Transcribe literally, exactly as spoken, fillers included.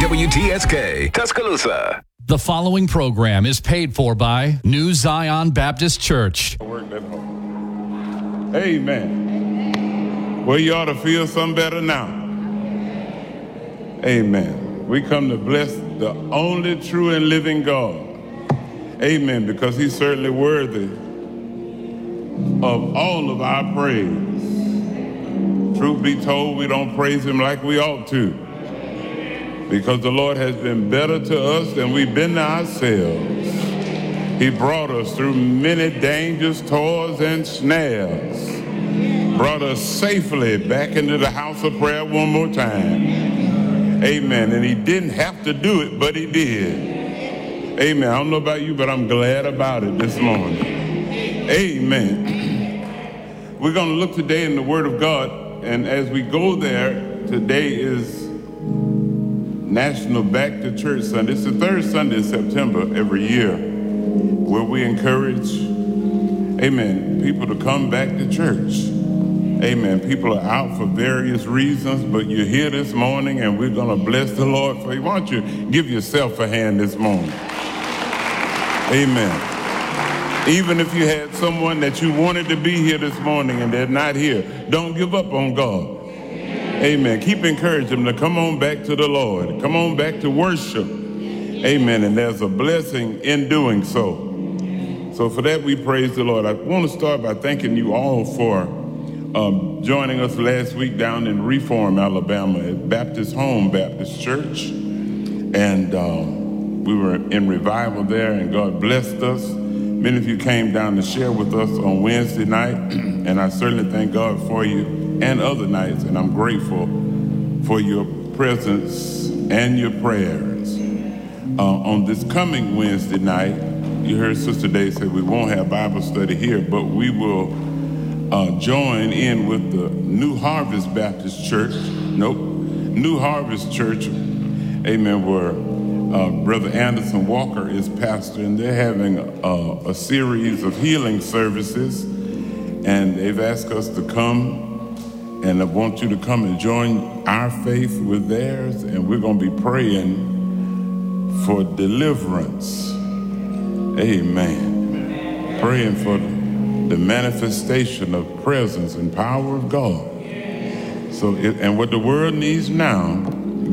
W T S K, Tuscaloosa. The following program is paid for by New Zion Baptist Church. Work at home. Amen. Well, you ought to feel some better now. Amen. We come to bless the only true and living God. Amen. Because he's certainly worthy of all of our praise. Truth be told, we don't praise him like we ought to. Because the Lord has been better to us than we've been to ourselves. He brought us through many dangers, toils, and snares. Brought us safely back into the house of prayer one more time. Amen. And he didn't have to do it, but he did. Amen. I don't know about you, but I'm glad about it this morning. Amen. We're going to look today in the Word of God. And as we go there, today is National Back to Church Sunday. It's the third Sunday in September every year where we encourage, amen, people to come back to church. Amen. People are out for various reasons, but you're here this morning and we're going to bless the Lord for you. Why don't you give yourself a hand this morning? Amen. Even if you had someone that you wanted to be here this morning and they're not here, don't give up on God. Amen. Keep encouraging them to come on back to the Lord. Come on back to worship. Amen. And there's a blessing in doing so. So for that, we praise the Lord. I want to start by thanking you all for um, joining us last week down in Reform, Alabama at Baptist Home Baptist Church. And um, we were in revival there, and God blessed us. Many of you came down to share with us on Wednesday night, and I certainly thank God for you. And other nights, and I'm grateful for your presence and your prayers. Uh, on this coming Wednesday night, you heard Sister Day say we won't have Bible study here, but we will uh, join in with the New Harvest Baptist Church. Nope, New Harvest Church, amen, where uh, Brother Anderson Walker is pastor, and they're having a, a series of healing services, and they've asked us to come. And I want you to come and join our faith with theirs, and we're going to be praying for deliverance. Amen. Praying for the manifestation of presence and power of God. So, it, and what the world needs now